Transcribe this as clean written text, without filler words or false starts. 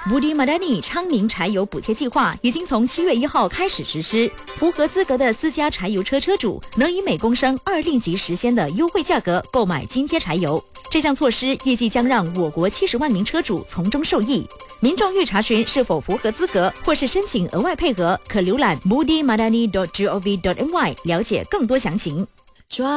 Budi Madani 昌明柴油补贴计划已经从7月1号开始实施，符合资格的私家柴油车车主能以每公升2令吉时鲜的优惠价格购买津贴柴油。这项措施预计将让我国70万名车主从中受益。民众欲查询是否符合资格，或是申请额外配额，可浏览 budimadani.gov.my 了解更多详情。